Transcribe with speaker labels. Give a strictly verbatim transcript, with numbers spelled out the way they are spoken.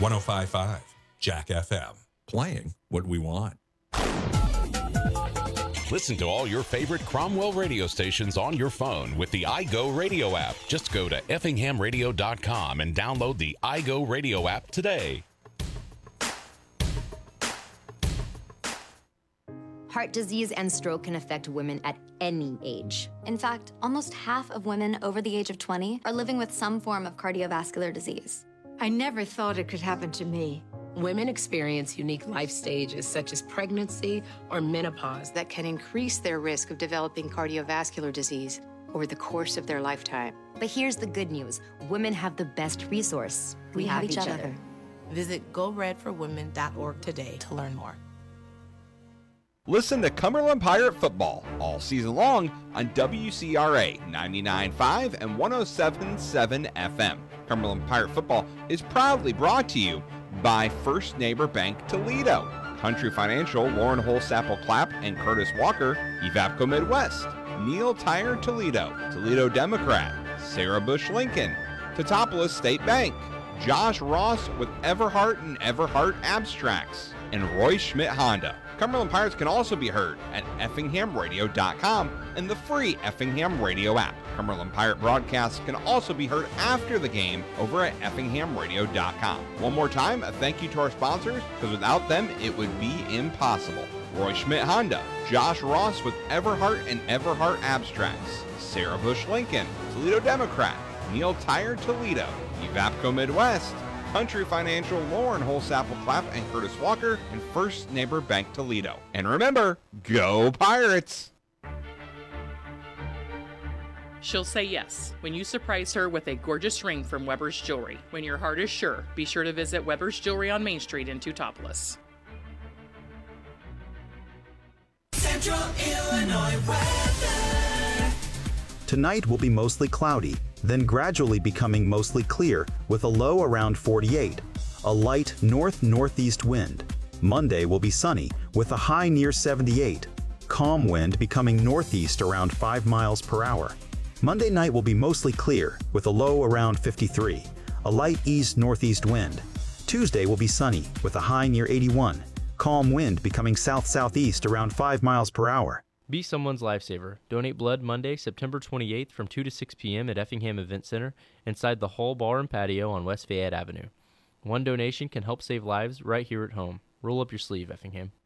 Speaker 1: one oh five point five Jack F M.
Speaker 2: Playing what we want.
Speaker 3: Listen to all your favorite Cromwell radio stations on your phone with the iGo Radio app. Just go to effingham radio dot com and download the iGo Radio app today.
Speaker 4: Heart disease and stroke can affect women at any age.
Speaker 5: In fact, almost half of women over the age of twenty are living with some form of cardiovascular disease.
Speaker 6: I never thought it could happen to me.
Speaker 7: Women experience unique life stages such as pregnancy or menopause that can increase their risk of developing cardiovascular disease over the course of their lifetime.
Speaker 4: But here's the good news. Women have the best resource.
Speaker 5: We, we have, have each, each other. other.
Speaker 7: Visit go red for women dot org today to learn more.
Speaker 8: Listen to Cumberland Pirate Football all season long on W C R A ninety-nine point five and one oh seven point seven F M. Cumberland Pirate Football is proudly brought to you by First Neighbor Bank Toledo, Country Financial, Lauren Holsapple Clapp and Curtis Walker, Evapco Midwest, Neil Tire Toledo, Toledo Democrat, Sarah Bush Lincoln, Teutopolis State Bank, Josh Ross with Everhart and Everhart Abstracts, and Roy Schmidt Honda. Cumberland Pirates can also be heard at effingham radio dot com and the free Effingham Radio app. Cumberland Pirate broadcasts can also be heard after the game over at effingham radio dot com. One more time, a thank you to our sponsors, because without them, it would be impossible. Roy Schmidt Honda, Josh Ross with Everhart and Everhart Abstracts, Sarah Bush Lincoln, Toledo Democrat, Neil Tire Toledo, Evapco Midwest, Country Financial, Lauren Holsapple Clapp and Curtis Walker, and First Neighbor Bank Toledo. And remember, go Pirates!
Speaker 9: She'll say yes when you surprise her with a gorgeous ring from Weber's Jewelry. When your heart is sure, be sure to visit Weber's Jewelry on Main Street in Teutopolis.
Speaker 10: Central Illinois weather.
Speaker 11: Tonight will be mostly cloudy, then gradually becoming mostly clear with a low around forty-eight. A light north-northeast wind. Monday will be sunny with a high near seventy-eight. Calm wind becoming northeast around five miles per hour. Monday night will be mostly clear with a low around fifty-three. A light east-northeast wind. Tuesday will be sunny with a high near eighty-one. Calm wind becoming south-southeast around five miles per hour.
Speaker 12: Be someone's lifesaver. Donate blood Monday, September twenty-eighth from two to six p.m. at Effingham Event Center inside the Hall Bar and Patio on West Fayette Avenue. One donation can help save lives right here at home. Roll up your sleeve, Effingham.